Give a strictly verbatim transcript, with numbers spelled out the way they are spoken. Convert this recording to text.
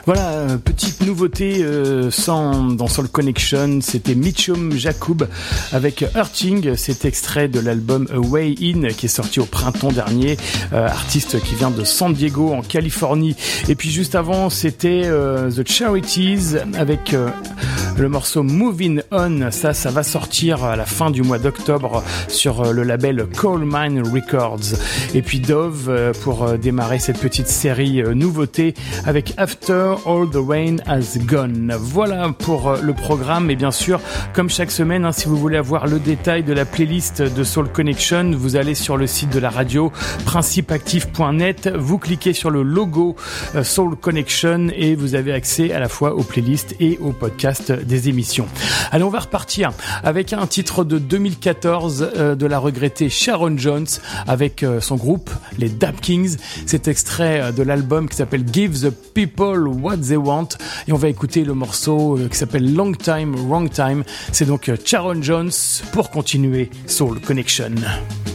Voilà, euh, petite nouveauté euh, sans, dans Soul Connection, c'était Mitchum Jacob avec Hurting, cet extrait de l'album A Way In qui est sorti au printemps dernier, euh, artiste qui vient de San Diego en Californie. Et puis juste avant, c'était euh, The Charities avec euh, le morceau Moving On. Ça, ça va sortir à la fin du mois d'octobre sur euh, le label Coal Mine Records. Et puis Dove euh, pour euh, démarrer cette petite série euh, nouveauté avec After All the Rain Has Gone. Voilà pour euh, le programme. Et bien sûr, comme chaque semaine, hein, si vous voulez avoir le détail de la playlist de Soul Connection, vous allez sur le site de la radio principe actif point net, vous cliquez sur le logo euh, Soul Connection et vous avez accès à la fois aux playlists et aux podcasts des émissions. Allez, on va repartir avec un titre de deux mille quatorze euh, de la regrettée Sharon Jones avec euh, son groupe, les Dap Kings. Cet extrait euh, de l'album qui s'appelle Give the People What They Want et on va écouter le morceau euh, qui s'appelle Long Time, Wrong Time. C'est donc euh, Sharon Jones pour continuer Soul Connection.